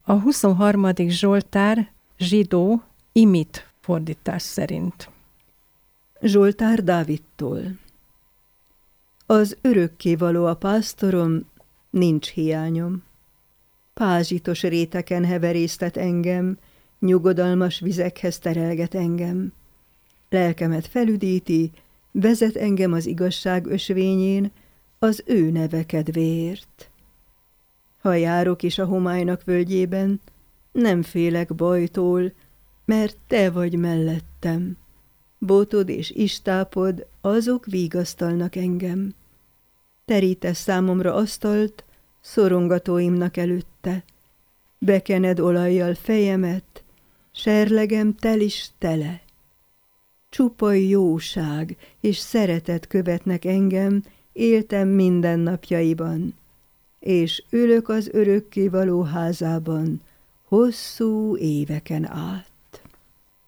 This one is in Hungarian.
A 23. Zsoltár zsidó imit fordítás szerint. Zsoltár Dávidtól. Az örökkévaló a pásztorom, nincs hiányom. Pázsitos réteken heverésztet engem, nyugodalmas vizekhez terelget engem. Lelkemet felüdíti, vezet engem az igazság ösvényén, az ő neve kedvéért. Ha járok is a homálynak völgyében, nem félek bajtól, mert te vagy mellettem. Botod és istápod, azok vigasztalnak engem. Terítesz számomra asztalt, szorongatóimnak előtte. Bekened olajjal fejemet, serlegem tel is tele. Csupa jóság és szeretet követnek engem, éltem mindennapjaiban, és ülök az örökkévaló házában hosszú éveken át.